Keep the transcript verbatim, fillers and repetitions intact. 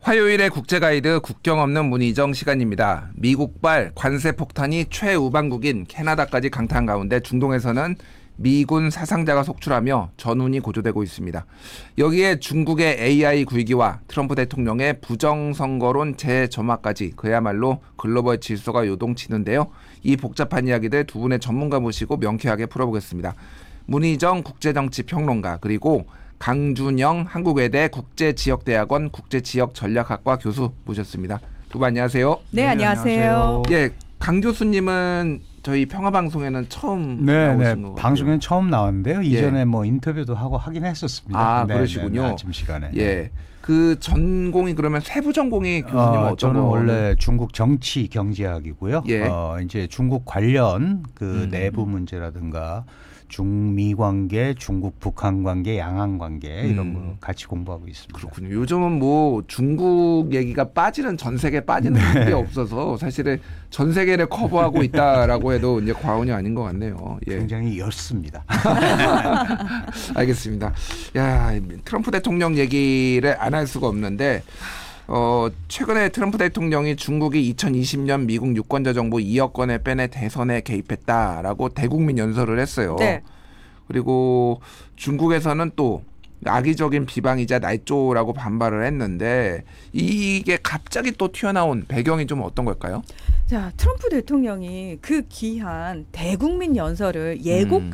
화요일의 국제가이드 국경 없는 문희정 시간입니다. 미국발 관세 폭탄이 최우방국인 캐나다까지 강타한 가운데 중동에서는 미군 사상자가 속출하며 전운이 고조되고 있습니다. 여기에 중국의 에이아이 굴기와 트럼프 대통령의 부정선거론 재점화까지 그야말로 글로벌 질서가 요동치는데요. 이 복잡한 이야기들 두 분의 전문가 모시고 명쾌하게 풀어보겠습니다. 문희정 국제정치평론가 그리고 강준영 한국외대 국제지역대학원 국제지역전략학과 교수 모셨습니다. 두 분 안녕하세요. 네, 네 안녕하세요. 예, 강 교수님은 저희 평화방송에는 처음 네, 나오신 네, 것 같아요. 방송에는 처음 나왔는데요. 이전에 예. 뭐 인터뷰도 하고 하긴 했었습니다. 아, 네, 그러시군요. 네, 네, 아침 시간에. 예, 그 전공이 그러면 세부 전공이 교수님 어, 어떤 저는 거는? 원래 중국 정치 경제학이고요. 예. 어, 이제 중국 관련 그 음. 내부 문제라든가 중미 관계, 중국 북한 관계, 양안 관계 이런 음. 거 같이 공부하고 있습니다. 그렇군요. 요즘은 뭐 중국 얘기가 빠지는 전 세계 빠지는 네. 게 없어서 사실은 전 세계를 커버하고 있다라고 해도 이제 과언이 아닌 것 같네요. 예. 굉장히 옅습니다. 알겠습니다. 야, 트럼프 대통령 얘기를 안 할 수가 없는데 어, 최근에 트럼프 대통령이 중국이 이천이십 년 미국 유권자 정보 이억 건을 빼내 대선에 개입했다라고 대국민 연설을 했어요. 네. 그리고 중국에서는 또 악의적인 비방이자 날조라고 반발을 했는데 이게 갑자기 또 튀어나온 배경이 좀 어떤 걸까요? 자, 트럼프 대통령이 그 귀한 대국민 연설을 예고까지